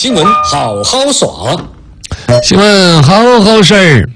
新闻好好耍， 新闻好好事儿。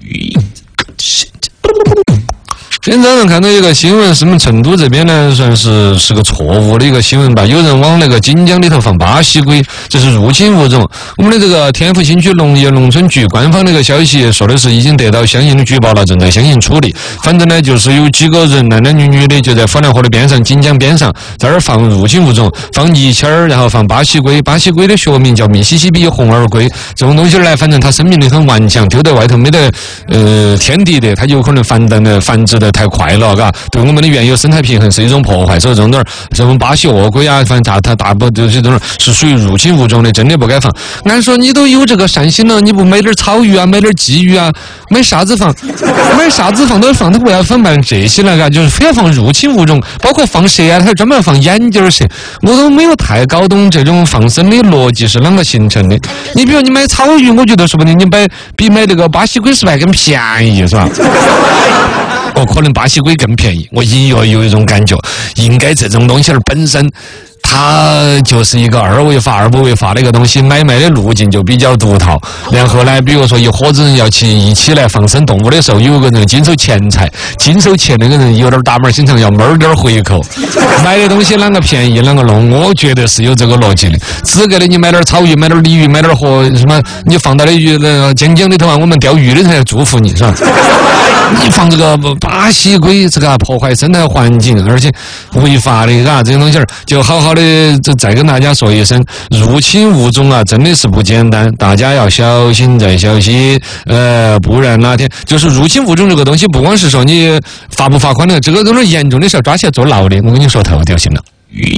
今天早上看到一个新闻，是我们成都这边呢，算是个错误的一个新闻吧。有人往那个锦江里头放巴西龟，这是入侵物种。我们的这个天府新区农业农村局官方那个消息说的是已经得到相应的举报了，正在相应处理。反正呢，就是有几个人男男女女的就在满南河的边上、锦江边上，在那儿放入侵物种，放泥鳅儿，然后放巴西龟。巴西龟的学名叫密西西比红耳龟。这种东西呢，反正它生命力很顽强，丢在外头没得天敌的，它有可能繁殖的太快了，嘎，对我们的原有生态平衡是一种破坏。所以这种什么巴西鳄龟啊，反正它大部就是这种是属于入侵物种的，真的不该放。按说你都有这个善心了，你不买点草鱼啊，买点鲫鱼啊，买啥子放？买啥子放都放，它不要放办这些了，嘎，就是非要放入侵物种，包括放蛇啊，它专门要放眼镜蛇，我都没有太搞懂这种放生的逻辑是啷个形成的。你比如你买草鱼，我觉得说不定你比买那个巴西龟是不是还更便宜，是吧？可能巴西龟更便宜，我隐约有一种感觉，应该这种东西儿本身它就是一个二违法二不违法的一个东西，买卖的路径就比较独套。然后呢，比如说一伙子人要一起来放生动物的时候，有个人经手钱财，经手钱那个人有点打门心肠，要闷点回扣。买的东西啷个便宜啷个弄，我觉得是有这个逻辑的。资格的你买点草鱼，买点鲤鱼，买点什么，你放到那江里头啊，我们钓鱼的才要祝福你，是吧？你放这个巴西龟，这个破坏生态环境，而且违法的，嘎，这些东西就好好的再跟大家说一声，入侵物种啊，真的是不简单，大家要小心再小心，不然哪天就是入侵物种这个东西，不光是说你罚不罚款的，这个东西严重的是要抓起来坐牢的，我跟你说透就行了。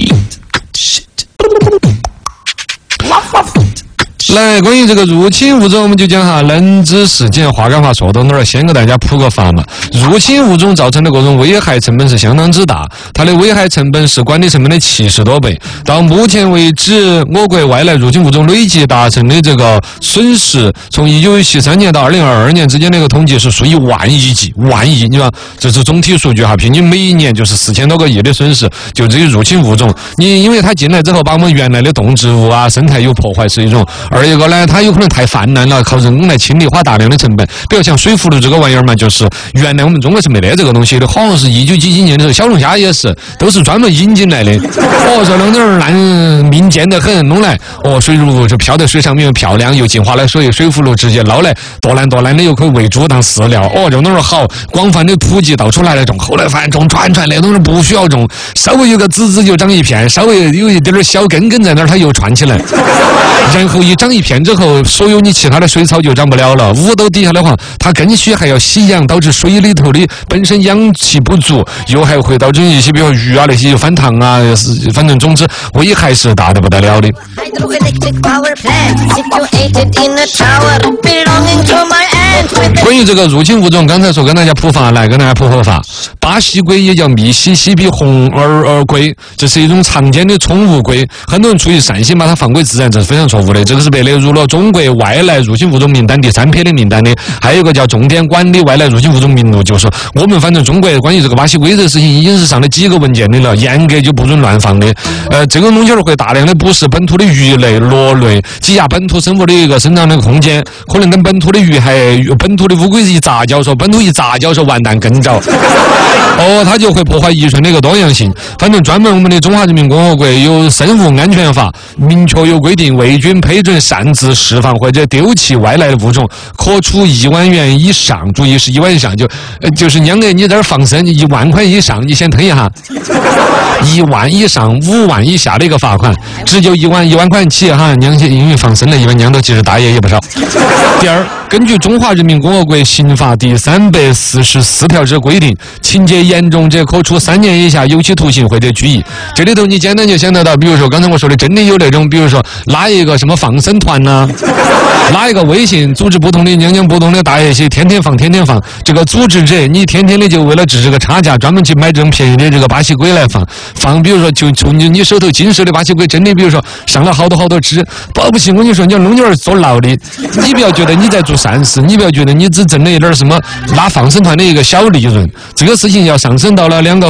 来，关于这个入侵物种，我们就讲哈冷知识，既然话赶话说到那儿，先给大家普个法嘛。入侵物种造成的各种危害成本是相当之大，它的危害成本是管理成本的70多倍。到目前为止，我国外来入侵物种累计达成的这个损失，从1973年到2022年之间的一个统计是数以万亿计，万亿，你看这是总体数据哈，平均每一年就是4000多个亿的损失，就这些入侵物种。因为它进来之后，把我们原来的动植物啊、生态有破坏是一种。二一个呢，它有可能太泛滥了，靠人工来清理，花大量的成本。比如像水葫芦这个玩意儿嘛，就是原来我们中国是没得这个东西的，好像是19几几年的时候，小龙虾也是，都是专门引进来的。这弄点烂民间的很，弄来水葫芦就飘在水上面，漂亮又净化了水葫芦直接捞来多烂的，又可以喂猪当饲料。这弄点好，广泛的普及到处来了种。后来发现种串那东西不需要种，稍微有个籽就长一片，稍微有一点小根在那儿，它又串起来，然后一长一片之后，所有你其他的水草就长不了了。5斗底下的话，它根须还要吸氧，导致水里头的本身氧气不足，又还会导致一些比如鱼啊那些翻塘啊，反正总之危害是大得不得了的。关于这个入侵物种，刚才说跟大家普法，来跟大家普法。巴西龟也叫密西西比红耳龟，这是一种常见的宠物龟，很多人出于善心把它放归自然，这是非常错误的。这个是被列入了中国外来入侵物种名单第3篇的名单的。还有一个叫重点管理外来入侵物种名录，就是我们反正中国关于这个巴西龟这个事情已经是上了几个文件的了，严格就不准乱放的。这个东西会大量的捕食本土的鱼类、螺类，挤压本土生物的一个生长的空间，可能跟本土的鱼还本土的乌龟一杂交，说本土一杂交说完蛋跟着，它就会破坏遗传的一个多样性。反正专门我们的中华人民共和国有生物安全法明确有规定，未经批准擅自释放或者丢弃外来的物种，可处1万元以上，注意是1万以上，就是娘的你在这放生1万块以上，你先听一下，1万以上5万以下的一个罚款，只就1万块起哈，娘些因为放生了，一般娘都其实大爷也不少。第二，根据中华人民共和国刑法第344条之规定，情节严重者可处3年以下有期徒刑或者拘役。这里头你简单就想得到，比如说刚才我说的，真的有那种，比如说拉一个什么放生团呐，拉一个微信组织不同的娘不同的大爷些天天放，这个组织者你天天的就为了值这个差价，专门去买这种便宜的这个巴西龟来放，比如说就从你手头经手的巴西龟，真的比如说上了好多只，保不齐我跟你说你要弄点儿坐牢的，你不要觉得你在做善事，你不要觉得你只挣了一点什么拉放生团的一个小利润，这个事情要上升到了2个